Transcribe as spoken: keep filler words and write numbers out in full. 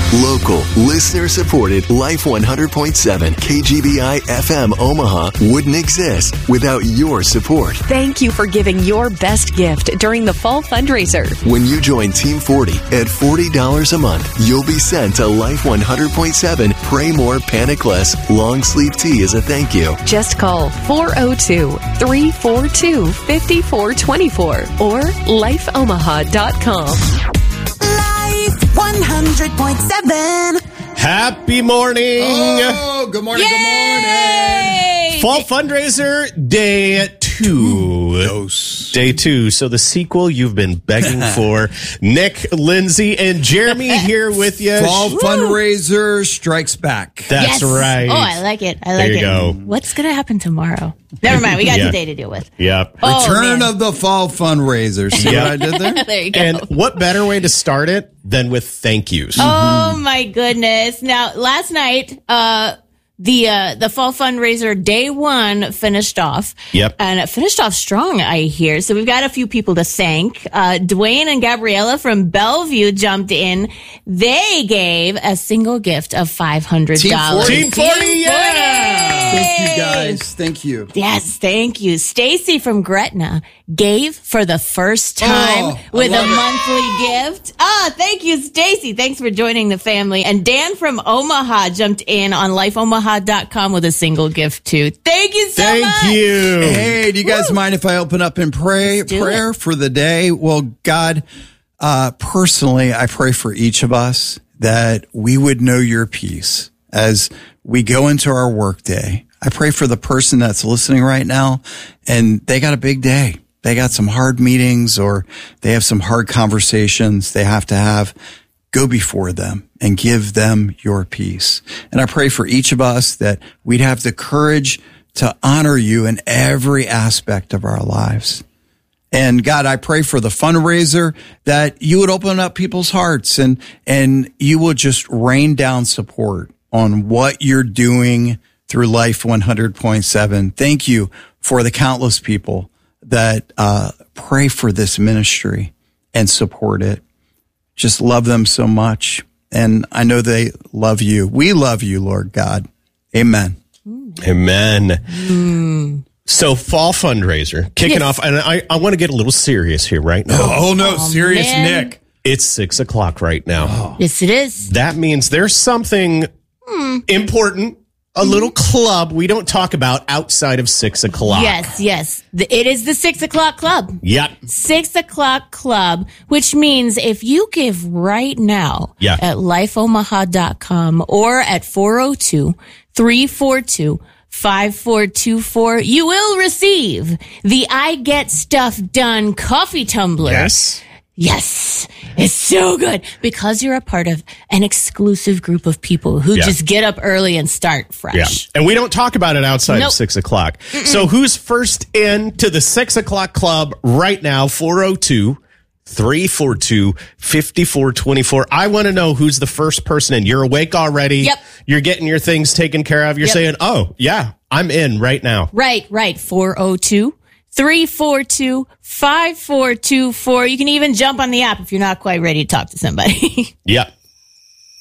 Local, listener-supported Life one hundred point seven K G B I F M Omaha wouldn't exist without your support. Thank you for giving your best gift during the fall fundraiser. When you join Team forty at forty dollars a month, you'll be sent a Life one hundred point seven Pray More, Panic Less long sleeve tee as a thank you. Just call four oh two, three four two, five four two four or life omaha dot com. Life one hundred point seven. Happy morning. Oh, good morning, Yay! good morning. Fall fundraiser day two. Dose. Day two. So the sequel you've been begging for. Nick, Lindsay, and Jeremy here with you. Fall Woo! fundraiser strikes back. That's Yes. right. Oh, I like it. I like There you it. go. What's going to happen tomorrow? Never mind. We got Yeah. today to deal with. Yep. Oh, Return man. of the fall fundraiser. See Yeah. what I did there? There you go. And what better way to start it than with thank yous? Oh my goodness! Now, last night, uh, the uh, the fall fundraiser day one finished off. Yep. And it finished off strong, I hear. So we've got a few people to thank. Uh, Dwayne and Gabriella from Bellevue jumped in. They gave a single gift of five hundred dollars. Team Team forty, yeah! Thank you, guys. Thank you. Yes, thank you. Stacy from Gretna gave for the first time Oh, I with a love it. monthly gift. Ah, thank you, Stacy. Thanks for joining the family. And Dan from Omaha jumped in on life omaha dot com with a single gift too. Thank you so Thank much. you. Hey, do you guys mind if I open up and pray Let's do prayer for the day? Well, God, uh, personally, I pray for each of us that we would know your peace as we go into our work day. I pray for the person that's listening right now and they got a big day. They got some hard meetings or they have some hard conversations they have to have. Go before them and give them your peace. And I pray for each of us that we'd have the courage to honor you in every aspect of our lives. And God, I pray for the fundraiser that you would open up people's hearts and, and you will just rain down support on what you're doing through Life one hundred point seven. Thank you for the countless people that uh, pray for this ministry and support it. Just love them so much. And I know they love you. We love you, Lord God. Amen. Amen. Mm. So fall fundraiser kicking Yes. off. And I, I want to get a little serious here right now. Oh, no, serious man. Nick. It's six o'clock right now. Yes, it is. That means there's something important, a little club we don't talk about outside of six o'clock. Yes, yes. The- It is the six o'clock club. Yep. Six o'clock club, which means if you give right now Yeah. at life omaha dot com or at four oh two, three four two, five four two four, you will receive the I Get Stuff Done coffee tumbler. Yes. Yes, it's so good because you're a part of an exclusive group of people who Yeah. just get up early and start fresh. Yeah. And we don't talk about it outside Nope. of six o'clock. So who's first in to the six o'clock club right now? four oh two, three four two, five four two four. I want to know who's the first person in. You're awake already. Yep. You're getting your things taken care of. You're Yep. saying, oh, yeah, I'm in right now. Right, right. four oh two, three four two, five four two four. You can even jump on the app if you're not quite ready to talk to somebody. Yeah.